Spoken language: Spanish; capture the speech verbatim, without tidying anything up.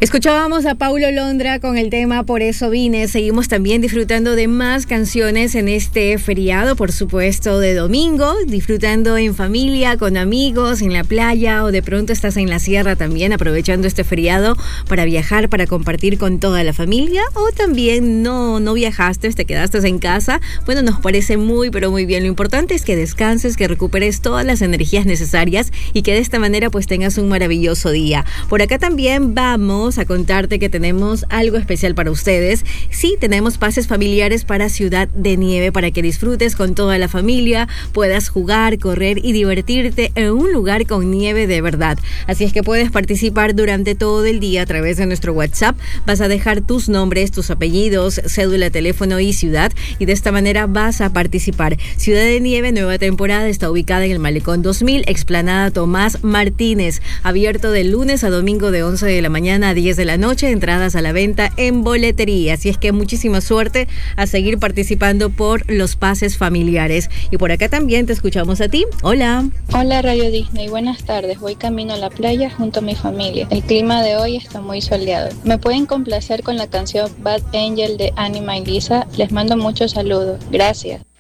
Escuchábamos a Paulo Londra con el tema Por eso vine. Seguimos también disfrutando de más canciones en este feriado, por supuesto, de domingo, disfrutando en familia, con amigos, en la playa, o de pronto estás en la sierra también, aprovechando este feriado para viajar, para compartir con toda la familia, o también no, no viajaste, te quedaste en casa. Bueno, nos parece muy, pero muy bien. Lo importante es que descanses, que recuperes todas las energías necesarias y que de esta manera pues tengas un maravilloso día. Por acá también vamos a contarte que tenemos algo especial para ustedes. Sí, tenemos pases familiares para Ciudad de Nieve para que disfrutes con toda la familia, puedas jugar, correr y divertirte en un lugar con nieve de verdad. Así es que puedes participar durante todo el día a través de nuestro WhatsApp. Vas a dejar tus nombres, tus apellidos, cédula, teléfono y ciudad, y de esta manera vas a participar. Ciudad de Nieve, nueva temporada, está ubicada en el Malecón dos mil, Explanada Tomás Martínez, abierto de lunes a domingo de once de la mañana a diez de la noche, entradas a la venta en boletería. Así es que muchísima suerte a seguir participando por los pases familiares. Y por acá también te escuchamos a ti. Hola. Hola Radio Disney, buenas tardes. Voy camino a la playa junto a mi familia. El clima de hoy está muy soleado. ¿Me pueden complacer con la canción Bad Angel de Anima y Lisa? Les mando muchos saludos. Gracias.